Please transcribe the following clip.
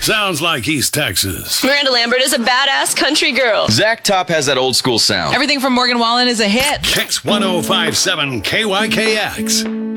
Sounds like East Texas. Miranda Lambert is a badass country girl. Zach Top has that old school sound. Everything from Morgan Wallen is a hit. Kicks 1057 KYKX.